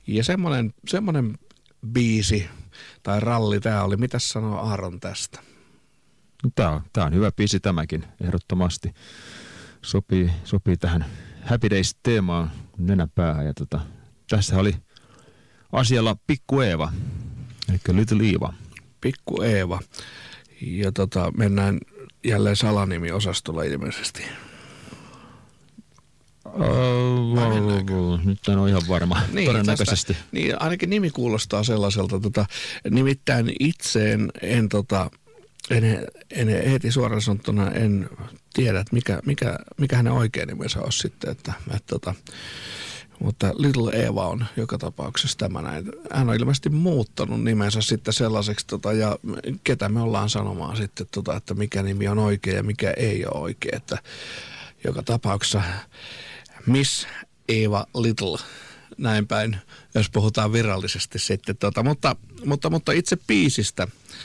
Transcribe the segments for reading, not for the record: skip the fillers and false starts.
Ja semmoinen biisi tai ralli tämä oli. Mitäs sanoo Aaron tästä? Tämä on hyvä biisi tämäkin, ehdottomasti. Sopii tähän Happy Days-teemaan nenäpäähän. Ja tässä oli asialla Pikku Eeva, eli Little Eva. Pikku Eeva. Ja mennään jälleen salanimi-osastolla ilmeisesti. Nyt en ole ihan varma, todennäköisesti. Niin, ainakin nimi kuulostaa sellaiselta. Nimittäin itse en heti suoraan sanottuna en tiedä, että mikä hänen oikea nimensä on sitten. Mutta Little Eva on joka tapauksessa tämä näin. Hän on ilmeisesti muuttanut nimensä sitten sellaiseksi, ja ketä me ollaan sanomaan sitten, että mikä nimi on oikea ja mikä ei ole oikea. Että joka tapauksessa Miss Eva Little, näin päin, jos puhutaan virallisesti sitten. Mutta itse biisistä,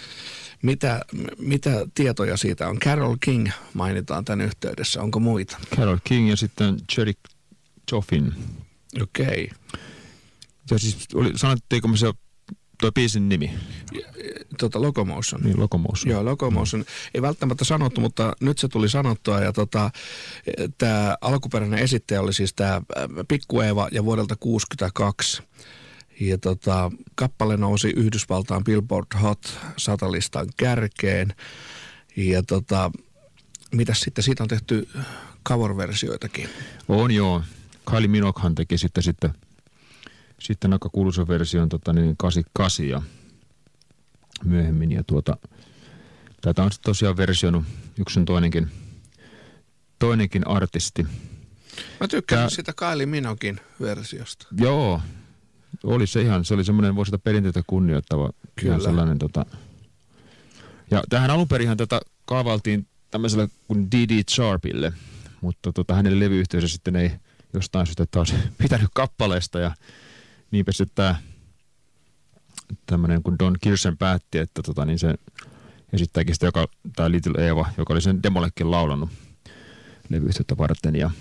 mitä tietoja siitä on? Carole King mainitaan tämän yhteydessä, onko muita? Carole King ja sitten Jerry Joffin. Okei. Ja siis sanottiinko me se tuo biisin nimi? Locomotion. Niin, Locomotion. Joo, Locomotion. Ei välttämättä sanottu, mutta nyt se tuli sanottua. Ja tämä alkuperäinen esittäjä oli siis tämä Pikku Eeva ja vuodelta 1962. Ja kappale nousi Yhdysvaltain Billboard Hot 100-listan kärkeen. Ja mitäs sitten, siitä on tehty cover-versioitakin. On joo. Kylie Minoguehan teki sitten aika kuuluisen version 88 ja myöhemmin. Ja tätä on tosiaan versioinut yksi toinenkin artisti. Mä tykkään sitä Kylie Minoguein versiosta. Joo, se oli semmoinen vuosita perinteitä kunnioittava. Kyllä. Sellainen, ja tähän alunperinhän kaavailtiin tämmöiselle kuin D.D. Sharpille, mutta hänen levyyhtiönsä sitten ei jostain syystä taas pitänyt kappaleesta ja niinpä sitten tämmöinen kun Don Kirsten päätti, että niin se esittääkin sitä, tämä Little Eva, joka oli sen demollekin laulannut levyyhtiötä varten ja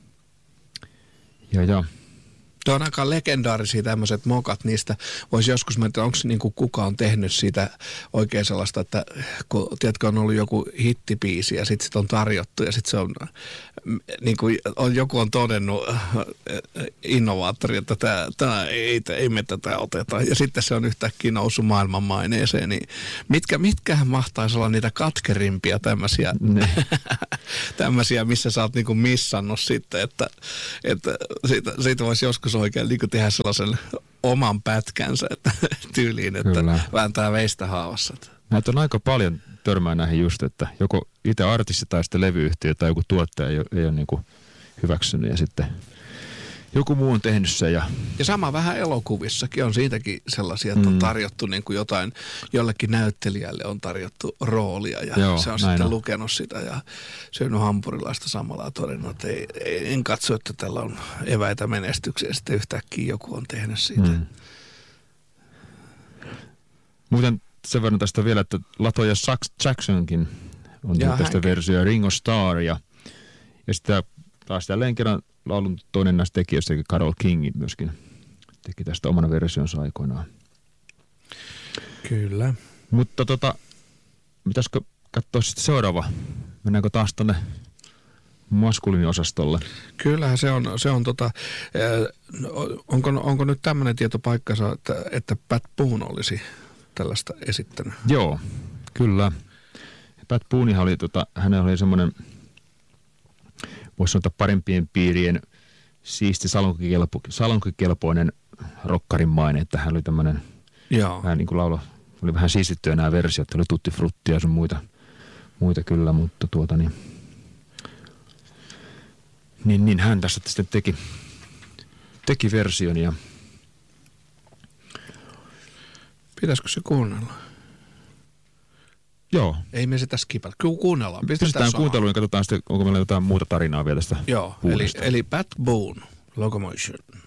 Tuo on aika legendaarisia tämmöiset mokat, niistä voisi joskus miettiä, onko niinku kuka on tehnyt siitä oikein sellaista, että kun tiedätkö, on ollut joku hittibiisi ja sitten on tarjottu ja sitten se on, niin kuin joku on todennut innovaattori, että ei me tätä oteta ja sitten se on yhtäkkiä noussut maailmanmaineeseen, niin mitkähän mahtaisi olla niitä katkerimpia tämmöisiä, missä sä oot niinku missannut sitten, että siitä voisi joskus oikein niin tehdä sellaisen oman pätkänsä että tyyliin, että kyllä, vääntää veistä haavassa. Näitä on aika paljon törmää näihin just, että joko itse artisti tai sitten levyyhtiö tai joku tuottaja ei ole niin kuin hyväksynyt ja sitten joku muu on tehnyt sen. Ja sama vähän elokuvissakin on siitäkin sellaisia, että on tarjottu niin kuin jotain, jollekin näyttelijälle on tarjottu roolia ja joo, se on sitten lukenut sitä ja syönyt hampurilaista samalla ja todennut, että en katso, että tällä on eväitä menestykseen. Sitten yhtäkkiä joku on tehnyt siitä. Muuten sen verran tästä vielä, että Latoya Jacksonkin on tästä versiota, Ringo Starr ja sitten taas jälleen kerran laulun toinen näistä tekijöistä, Carole King myöskin teki tästä omana versionsa aikoinaan. Kyllä. Mutta pitäisikö katsoa sitten seuraava? Mennäänkö taas tuonne maskuliiniosastolle? Kyllähän se on onko nyt tämmöinen tieto paikkansa, että Pat Boone olisi tällaista esittänyt? Joo, kyllä. Pat Boonehan oli, hänellä oli semmoinen, voisi sanoa parempien piirien siisti salonkikelpoinen rokkarin maine, että hän oli tämmöinen, vähän niin kuin laula, oli vähän siistittyä nämä versiot, oli Tutti Fruttia ja sun muita kyllä, mutta niin hän tästä sitten teki version ja pitäisikö se kuunnella? Joo. Ei me sitä skipata. Kuunnellaan. Pistetään kuunteluun ja katsotaan sitten, onko meillä jotain muuta tarinaa vielä tästä. Joo, eli Pat Boone, Locomotion.